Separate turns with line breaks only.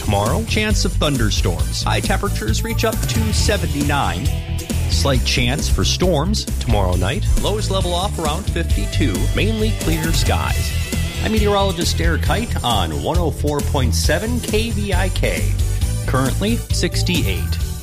Tomorrow, chance of thunderstorms. High temperatures reach up to 79. Slight chance for storms tomorrow night. Lows level off around 52. Mainly clear skies. I'm meteorologist Eric Height on 104.7 KVIK. Currently 68.